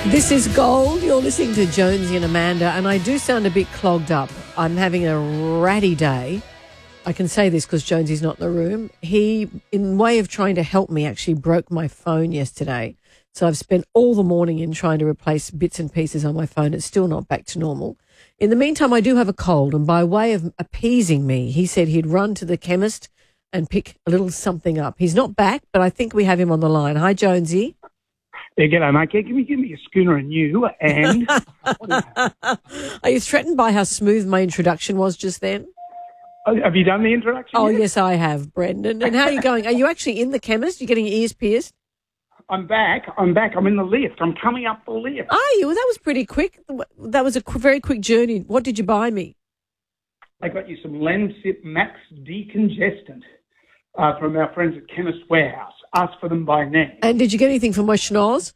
This is Gold. You're listening to Jonesy and Amanda, and I do sound a bit clogged up. I'm having a ratty day. I can say this because Jonesy's not in the room. He, in way of trying to help me, actually broke my phone yesterday. So I've spent all the morning in trying to replace bits and pieces on my phone. It's still not back to normal. In the meantime, I do have a cold, and by way of appeasing me, he said he'd run to the chemist and pick a little something up. He's not back, but I think we have him on the line. Hi, Jonesy. Yeah, g'day, mate. Can you give me a schooner and you and... Are you threatened by how smooth my introduction was just then? Have you done the introduction Oh, yet? yes, I have, Brendan. And how are you going? Are you actually in the chemist? You're getting your ears pierced? I'm back. I'm in the lift. I'm coming up the lift. Are you? Well, that was pretty quick. That was a very quick journey. What did you buy me? I got you some Lemsip Max Decongestant from our friends at Chemist Warehouse. Ask for them by name. And did you get anything from my schnoz?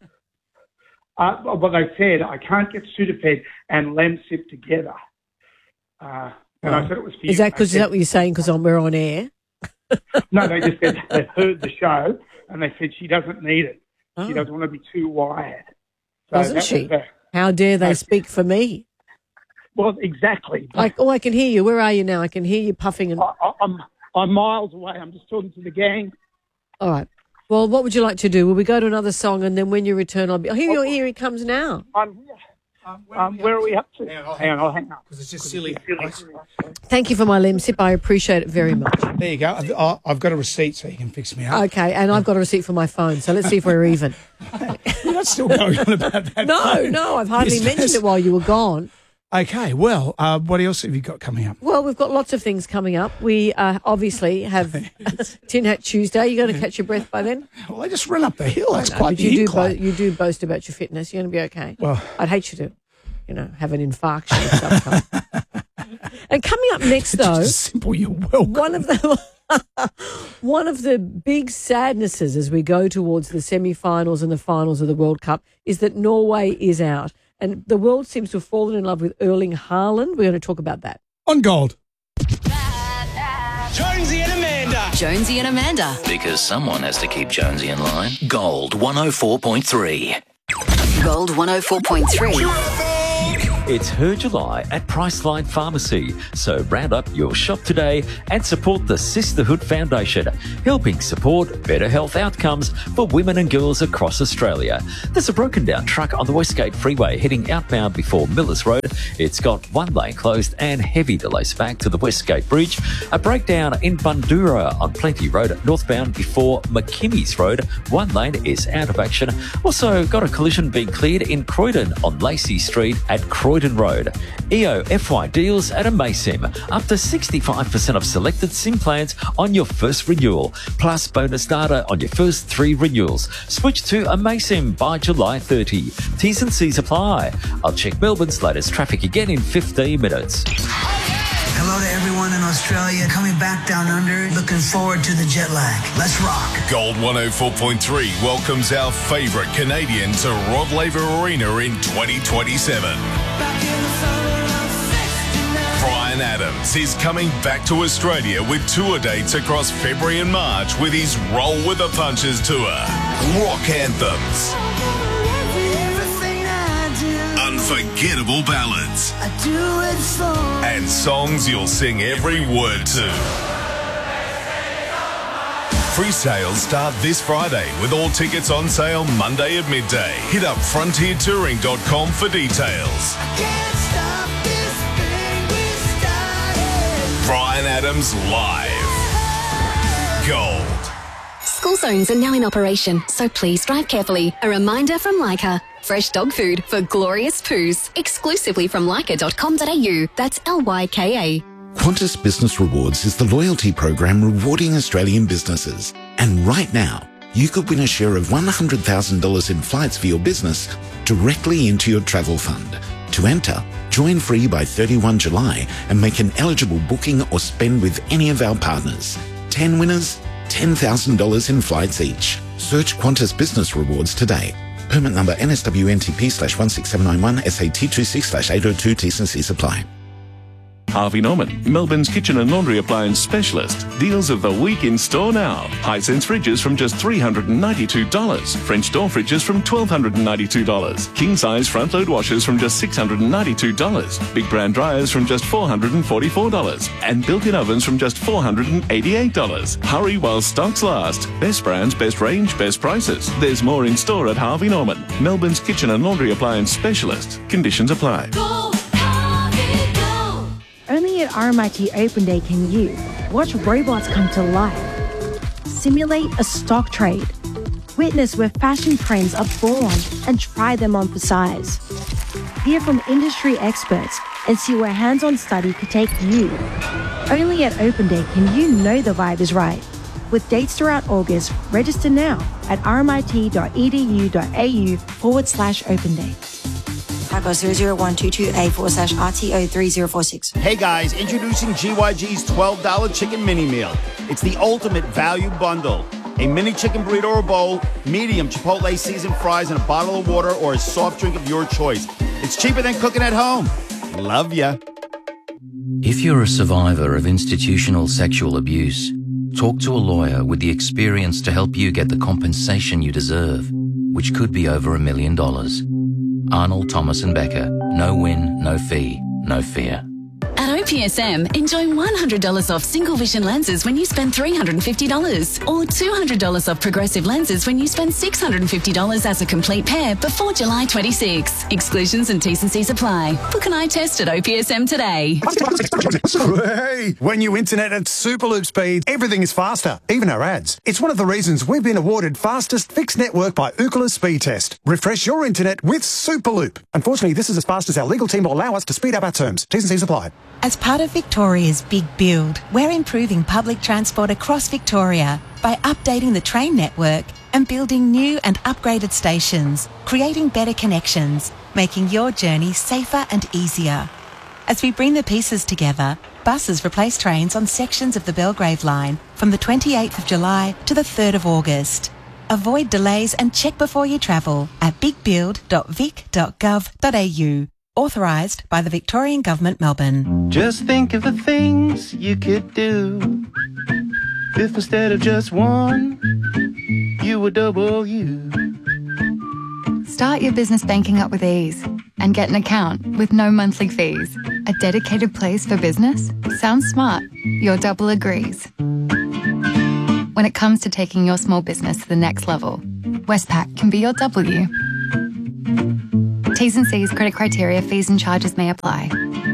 Well, they said I can't get Sudafed and Lemsip together. And I said it was for you. Is that what you're saying because we're on air? No, they just said they heard the show and they said she doesn't need it. Oh. She doesn't want to be too wired. So Doesn't she? How dare they speak for me? Well, exactly. I can hear you. Where are you now? I can hear you puffing. And I'm miles away. I'm just talking to the gang. All right. Well, what would you like to do? Will we go to another song and then when you return, I'll be... Here he comes now. I'm here. Where are we up to? Hang on, I'll hang up. Because it's just silly. Thank you for my Lemsip. I appreciate it very much. There you go. I've got a receipt so you can fix me up. Okay, and I've got a receipt for my phone, so let's see if we're even. You're not still going on about that. No, I've hardly mentioned it while you were gone. Okay, well, what else have you got coming up? Well, we've got lots of things coming up. We obviously have Tin Hat Tuesday. You're going to catch your breath by then? Well, I just run up the hill. That's quite you the do incline. you do boast about your fitness. You're going to be okay. Well, I'd hate you to, have an infarction of some kind. And coming up next, though, just a simple you're welcome. One of the big sadnesses as we go towards the semi-finals and the finals of the World Cup is that Norway is out. And the world seems to have fallen in love with Erling Haaland. We're going to talk about that. On Gold. Jonesy and Amanda. Jonesy and Amanda. Because someone has to keep Jonesy in line. Gold 104.3. Gold 104.3. It's Her July at Priceline Pharmacy, so round up your shop today and support the Sisterhood Foundation, helping support better health outcomes for women and girls across Australia. There's a broken down truck on the Westgate Freeway heading outbound before Millers Road. It's got one lane closed and heavy delays back to the Westgate Bridge. A breakdown in Bundoora on Plenty Road northbound before McKimmy's Road. One lane is out of action. Also got a collision being cleared in Croydon on Lacey Street at Croydon Road. EO FY deals at Amaysim. Up to 65% of selected SIM plans on your first renewal, plus bonus data on your first 3 renewals. Switch to Amaysim by July 30. T's and C's apply. I'll check Melbourne's latest traffic again in 15 minutes. Hello to everyone in Australia. Coming back down under. Looking forward to the jet lag. Let's rock. Gold 104.3 welcomes our favourite Canadian to Rod Laver Arena in 2027. Bryan Adams is coming back to Australia with tour dates across February and March with his Roll with the Punches tour. Rock anthems. Unforgettable ballads. And songs you'll sing every word to. Pre-sales start this Friday with all tickets on sale Monday at midday. Hit up frontiertouring.com for details. Bryan Adams live. Gold. School zones are now in operation, so please drive carefully. A reminder from Leica. Fresh dog food for glorious poos. Exclusively from leica.com.au. That's LYKA. Qantas Business Rewards is the loyalty program rewarding Australian businesses. And right now, you could win a share of $100,000 in flights for your business directly into your travel fund. To enter, join free by 31 July and make an eligible booking or spend with any of our partners. 10 winners, $10,000 in flights each. Search Qantas Business Rewards today. Permit number NSWNTP/16791 SAT26/802 T&Cs apply. Harvey Norman, Melbourne's kitchen and laundry appliance specialist. Deals of the week in store now. Hisense fridges from just $392. French door fridges from $1,292. King size front load washers from just $692. Big brand dryers from just $444. And built-in ovens from just $488. Hurry while stocks last. Best brands, best range, best prices. There's more in store at Harvey Norman, Melbourne's kitchen and laundry appliance specialist. Conditions apply. Only at RMIT Open Day can you watch robots come to life, simulate a stock trade, witness where fashion trends are born and try them on for size, hear from industry experts and see where hands-on study could take you. Only at Open Day can you know the vibe is right. With dates throughout August, register now at rmit.edu.au/Open Day. Taco 00122A/RTO3046. Hey guys, introducing GYG's $12 chicken mini meal. It's the ultimate value bundle. A mini chicken burrito or bowl, medium Chipotle seasoned fries, and a bottle of water or a soft drink of your choice. It's cheaper than cooking at home. Love ya. If you're a survivor of institutional sexual abuse, talk to a lawyer with the experience to help you get the compensation you deserve, which could be over $1 million. Arnold, Thomas and Becker. No win, no fee, no fear. At OPSM, enjoy $100 off single vision lenses when you spend $350 or $200 off progressive lenses when you spend $650 as a complete pair before July 26. Exclusions and T's and C's apply. Book an eye test at OPSM today. Hey, when you internet at Superloop speed, everything is faster, even our ads. It's one of the reasons we've been awarded fastest fixed network by Ookla Speed Test. Refresh your internet with Superloop. Unfortunately, this is as fast as our legal team will allow us to speed up our terms. T's and C's apply. As part of Victoria's Big Build, we're improving public transport across Victoria by updating the train network and building new and upgraded stations, creating better connections, making your journey safer and easier. As we bring the pieces together, buses replace trains on sections of the Belgrave line from the 28th of July to the 3rd of August. Avoid delays and check before you travel at bigbuild.vic.gov.au. Authorised by the Victorian Government, Melbourne. Just think of the things you could do if instead of just one, you were double you. Start your business banking up with ease and get an account with no monthly fees. A dedicated place for business? Sounds smart. Your double agrees. When it comes to taking your small business to the next level, Westpac can be your W. T's and C's, credit criteria, fees and charges may apply.